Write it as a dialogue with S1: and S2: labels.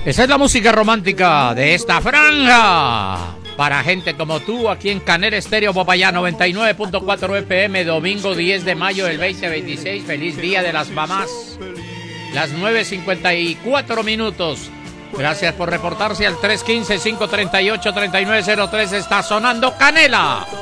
S1: Esa es la música romántica de esta franja. Para gente como tú, aquí en Canela Estéreo Popayán 99.4 FM, domingo 10 de mayo del 2026. Feliz Día de las Mamás. Las 9:54 minutos. Gracias por reportarse al 315-538-3903. Está sonando Canela.